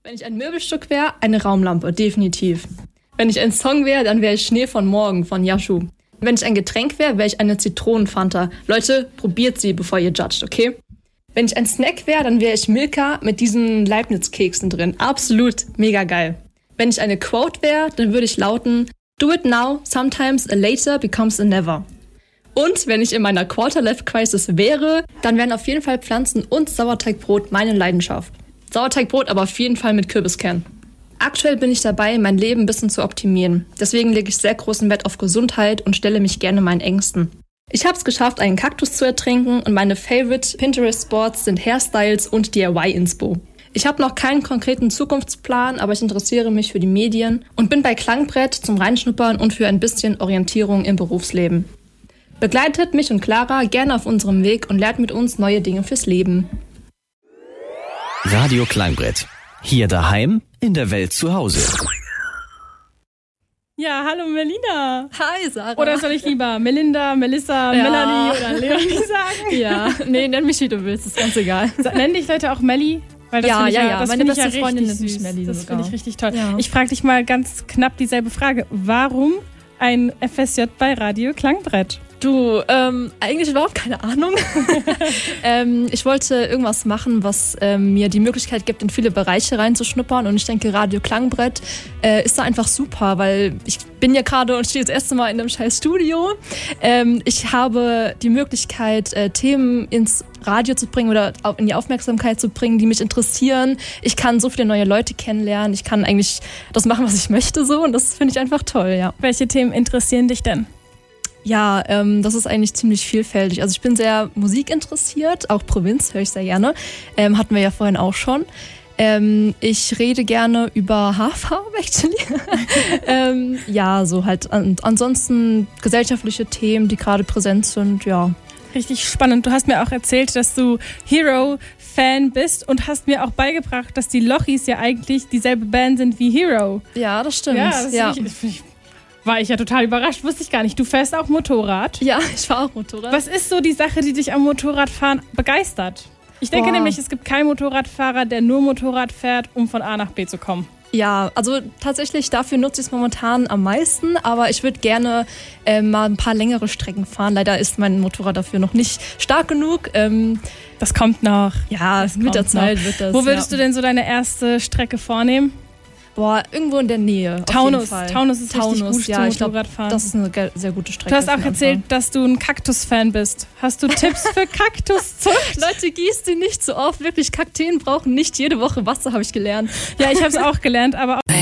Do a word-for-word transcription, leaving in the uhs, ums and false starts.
Wenn ich ein Möbelstück wäre, eine Raumlampe, definitiv. Wenn ich ein Song wäre, dann wäre ich Schnee von Morgen von Yashu. Wenn ich ein Getränk wäre, wäre ich eine Zitronenfanta. Leute, probiert sie, bevor ihr judgt, okay? Wenn ich ein Snack wäre, dann wäre ich Milka mit diesen Leibniz-Keksen drin. Absolut mega geil. Wenn ich eine Quote wäre, dann würde ich lauten: Do it now, sometimes a later becomes a never. Und wenn ich in meiner Quarter-Life-Crisis wäre, dann wären auf jeden Fall Pflanzen und Sauerteigbrot meine Leidenschaft. Sauerteigbrot aber auf jeden Fall mit Kürbiskern. Aktuell bin ich dabei, mein Leben ein bisschen zu optimieren. Deswegen lege ich sehr großen Wert auf Gesundheit und stelle mich gerne meinen Ängsten. Ich habe es geschafft, einen Kaktus zu ertrinken und meine Favorite Pinterest-Boards sind Hairstyles und D I Y-Inspo. Ich habe noch keinen konkreten Zukunftsplan, aber ich interessiere mich für die Medien und bin bei Klangbrett zum Reinschnuppern und für ein bisschen Orientierung im Berufsleben. Begleitet mich und Clara gerne auf unserem Weg und lernt mit uns neue Dinge fürs Leben. Radio Klangbrett. Hier daheim, in der Welt zu Hause. Ja, hallo Melina. Hi Sarah. Oder soll ich lieber Melinda, Melissa, ja. Melanie oder Leonie sagen? Ja, nee, nenn mich wie du willst, ist ganz egal. Nennen dich Leute auch Melli? Weil das ja, ich ja, ja, ja. Das meine beste ja Freundin nennt mich Melli. Das finde ich richtig toll. Ja. Ich frage dich mal ganz knapp dieselbe Frage. Warum ein F S J bei Radio Klangbrett? Du, ähm, eigentlich überhaupt keine Ahnung. ähm, ich wollte irgendwas machen, was ähm, mir die Möglichkeit gibt, in viele Bereiche reinzuschnuppern. Und ich denke, Radio Klangbrett äh, ist da einfach super, weil ich bin ja gerade und stehe das erste Mal in einem scheiß Studio. Ähm, ich habe die Möglichkeit, äh, Themen ins Radio zu bringen oder in die Aufmerksamkeit zu bringen, die mich interessieren. Ich kann so viele neue Leute kennenlernen. Ich kann eigentlich das machen, was ich möchte so. Und das finde ich einfach toll, ja. Welche Themen interessieren dich denn? Ja, ähm, das ist eigentlich ziemlich vielfältig. Also ich bin sehr musikinteressiert, auch Provinz höre ich sehr gerne. Ähm, hatten wir ja vorhin auch schon. Ähm, ich rede gerne über Haarfarbe, actually. ähm, ja, so halt. An, ansonsten gesellschaftliche Themen, die gerade präsent sind, ja. Richtig spannend. Du hast mir auch erzählt, dass du Hero-Fan bist und hast mir auch beigebracht, dass die Lochis ja eigentlich dieselbe Band sind wie Hero. Ja, das stimmt. Ja, das ja. Ist ich, war ich ja total überrascht, wusste ich gar nicht. Du fährst auch Motorrad? Ja, ich fahre auch Motorrad. Was ist so die Sache, die dich am Motorradfahren begeistert? Ich denke Boah. nämlich, es gibt keinen Motorradfahrer, der nur Motorrad fährt, um von A nach B zu kommen. Ja, also tatsächlich dafür nutze ich es momentan am meisten, aber ich würde gerne äh, mal ein paar längere Strecken fahren. Leider ist mein Motorrad dafür noch nicht stark genug. Ähm, das kommt noch. Ja, das mit der Zeit noch. Wird das. Wo würdest ja. du denn so deine erste Strecke vornehmen? Boah, irgendwo in der Nähe. Taunus. Taunus ist Taunus, richtig gut ja, zum ich glaub, Motorradfahren. Das ist eine ge- sehr gute Strecke. Du hast auch erzählt, dass du ein Kaktus-Fan bist. Hast du Tipps für Kaktuszucht? Leute, gießt sie nicht so oft. Wirklich, Kakteen brauchen nicht jede Woche Wasser, habe ich gelernt. Ja, ich habe es auch gelernt, aber auch